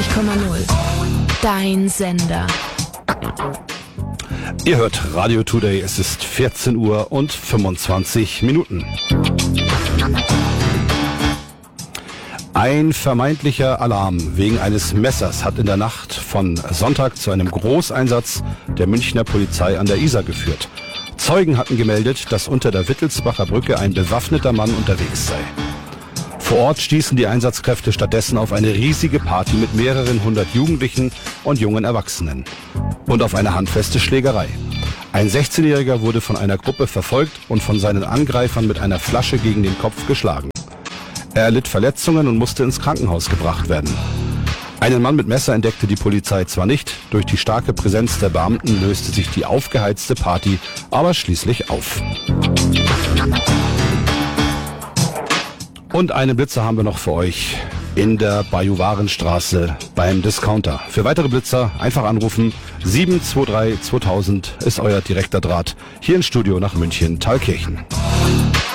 Dein Sender. Ihr hört Radio Today, es ist 14 Uhr und 25 Minuten. Ein vermeintlicher Alarm wegen eines Messers hat in der Nacht von Sonntag zu einem Großeinsatz der Münchner Polizei an der Isar geführt. Zeugen hatten gemeldet, dass unter der Wittelsbacher Brücke ein bewaffneter Mann unterwegs sei. Vor Ort stießen die Einsatzkräfte stattdessen auf eine riesige Party mit mehreren hundert Jugendlichen und jungen Erwachsenen und auf eine handfeste Schlägerei. Ein 16-Jähriger wurde von einer Gruppe verfolgt und von seinen Angreifern mit einer Flasche gegen den Kopf geschlagen. Er erlitt Verletzungen und musste ins Krankenhaus gebracht werden. Einen Mann mit Messer entdeckte die Polizei zwar nicht, durch die starke Präsenz der Beamten löste sich die aufgeheizte Party aber schließlich auf. Und einen Blitzer haben wir noch für euch in der Bajuwarenstraße beim Discounter. Für weitere Blitzer einfach anrufen. 723 2000 ist euer direkter Draht hier ins Studio nach München-Thalkirchen.